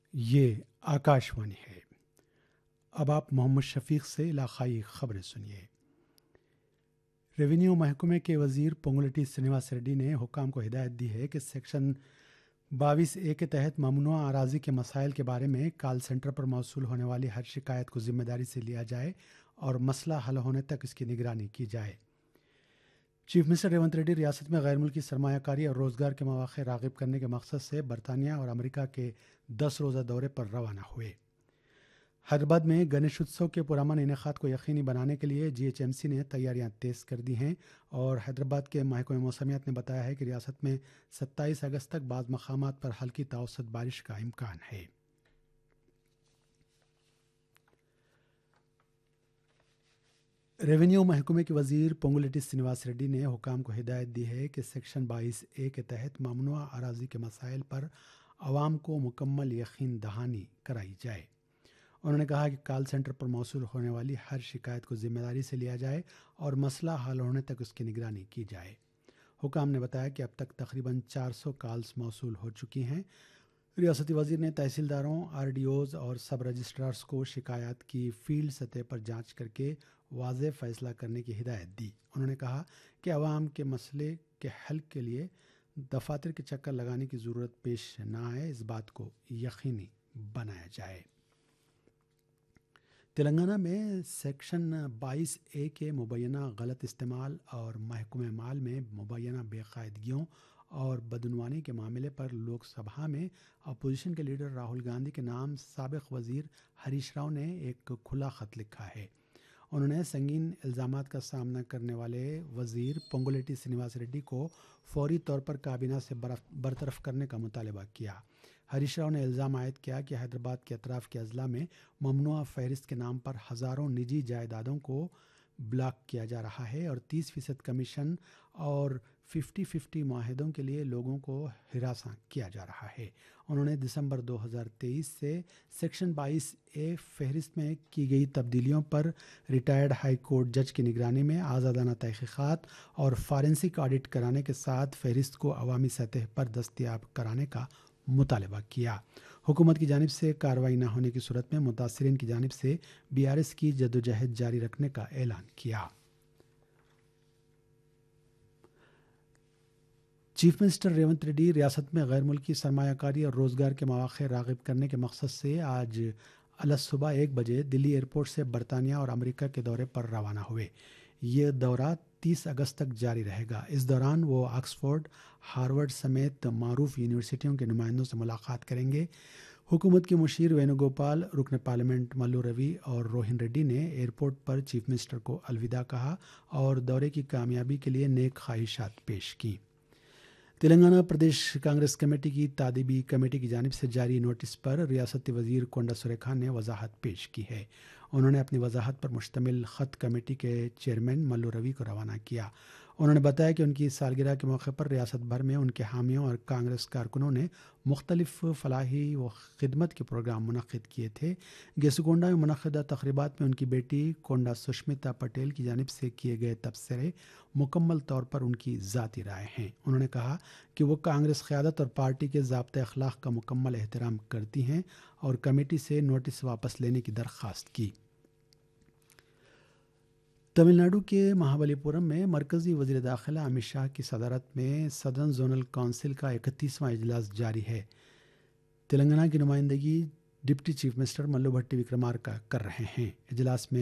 یہ آکاشوانی ہے۔ اب آپ محمد شفیق سے علاقائی خبریں سنیے۔ ریونیو محکمے کے وزیر پونگلٹی سرینیواس ریڈی نے حکام کو ہدایت دی ہے کہ سیکشن 22A کے تحت ممنوعہ اراضی کے مسائل کے بارے میں کال سینٹر پر موصول ہونے والی ہر شکایت کو ذمہ داری سے لیا جائے اور مسئلہ حل ہونے تک اس کی نگرانی کی جائے۔ چیف منسٹر ریونت ریڈی ریاست میں غیر ملکی سرمایہ کاری اور روزگار کے مواقع راغب کرنے کے مقصد سے برطانیہ اور امریکہ کے 10 روزہ دورے پر روانہ ہوئے۔ حیدرآباد میں گنیش اتسو کے پرامن انعقاد کو یقینی بنانے کے لیے GHMC نے تیاریاں تیز کر دی ہیں اور حیدرآباد کے محکمہ موسمیات نے بتایا ہے کہ ریاست میں 27 اگست تک بعض مقامات پر ہلکی توسط بارش کا امکان ہے۔ ریونیو محکمے کے وزیر پونگلٹی سرینیواس ریڈی نے حکام کو ہدایت دی ہے کہ سیکشن 22A کے تحت ممنوعہ اراضی کے مسائل پر عوام کو مکمل یقین دہانی کرائی جائے۔ انہوں نے کہا کہ کال سینٹر پر موصول ہونے والی ہر شکایت کو ذمہ داری سے لیا جائے اور مسئلہ حل ہونے تک اس کی نگرانی کی جائے۔ حکام نے بتایا کہ اب تک تقریباً 400 کالز موصول ہو چکی ہیں۔ ریاستی وزیر نے تحصیلداروں، RDOز اور سب رجسٹرارز کو شکایات کی فیلڈ سطح پر جانچ کر کے واضح فیصلہ کرنے کی ہدایت دی۔ انہوں نے کہا کہ عوام کے مسئلے کے حل کے لیے دفاتر کے چکر لگانے کی ضرورت پیش نہ آئے، اس بات کو یقینی بنایا جائے۔ تلنگانہ میں سیکشن 22A کے مبینہ غلط استعمال اور محکمہ مال میں مبینہ بے قاعدگیوں اور بدعنوانی کے معاملے پر لوک سبھا میں اپوزیشن کے لیڈر راہل گاندھی کے نام سابق وزیر ہریش راؤ نے ایک کھلا خط لکھا ہے۔ انہوں نے سنگین الزامات کا سامنا کرنے والے وزیر پونگلٹی سرینیواس ریڈی کو فوری طور پر کابینہ سے برطرف کرنے کا مطالبہ کیا۔ ہریش راؤ نے الزام عائد کیا کہ حیدرآباد کے اطراف کے اضلاع میں ممنوعہ فہرست کے نام پر ہزاروں نجی جائیدادوں کو بلاک کیا جا رہا ہے اور 30% کمیشن اور 50-50 معاہدوں کے لیے لوگوں کو ہراساں کیا جا رہا ہے۔ انہوں نے دسمبر 2023 سے سیکشن 22A فہرست میں کی گئی تبدیلیوں پر ریٹائرڈ ہائی کورٹ جج کی نگرانی میں آزادانہ تحقیقات اور فارنسک آڈٹ کرانے کے ساتھ فہرست کو عوامی سطح پر دستیاب کرانے کا مطالبہ کیا۔ حکومت کی جانب سے کارروائی نہ ہونے کی صورت میں متاثرین کی جانب سے BRS کی جدوجہد جاری رکھنے کا اعلان کیا۔ چیف منسٹر ریونت ریڈی ریاست میں غیر ملکی سرمایہ کاری اور روزگار کے مواقع راغب کرنے کے مقصد سے آج صبح 1 بجے دلی ایئرپورٹ سے برطانیہ اور امریکہ کے دورے پر روانہ ہوئے۔ یہ دورہ 30 اگست تک جاری رہے گا۔ اس دوران وہ آکسفورڈ، ہارورڈ سمیت معروف یونیورسٹیوں کے نمائندوں سے ملاقات کریں گے۔ حکومت کے مشیر وینو گوپال، رکن پارلیمنٹ ملو روی اور روہن ریڈی نے ایئرپورٹ پر چیف منسٹر کو الوداع کہا اور دورے کی کامیابی کے لیے نیک خواہشات پیش کی۔ تلنگانہ پردیش کانگریس کمیٹی کی تادیبی کمیٹی کی جانب سے جاری نوٹس پر ریاستی وزیر کونڈا سریکھا نے وضاحت پیش کی ہے۔ انہوں نے اپنی وضاحت پر مشتمل خط کمیٹی کے چیئرمین ملو روی کو روانہ کیا۔ انہوں نے بتایا کہ ان کی سالگرہ کے موقع پر ریاست بھر میں ان کے حامیوں اور کانگریس کارکنوں نے مختلف فلاحی و خدمت کے پروگرام منعقد کیے تھے۔ گیسوکونڈا میں منعقدہ تقریبات میں ان کی بیٹی کونڈا سشمتا پٹیل کی جانب سے کیے گئے تبصرے مکمل طور پر ان کی ذاتی رائے ہیں۔ انہوں نے کہا کہ وہ کانگریس قیادت اور پارٹی کے ضابطۂ اخلاق کا مکمل احترام کرتی ہیں اور کمیٹی سے نوٹس واپس لینے کی درخواست کی۔ تمل ناڈو کے مہابلی پورم میں مرکزی وزیر داخلہ امت شاہ کی صدارت میں سدرن زونل کونسل کا 31واں اجلاس جاری ہے۔ تلنگانہ کی نمائندگی ڈپٹی چیف منسٹر ملو بھٹی وکرمارکا کر رہے ہیں۔ اجلاس میں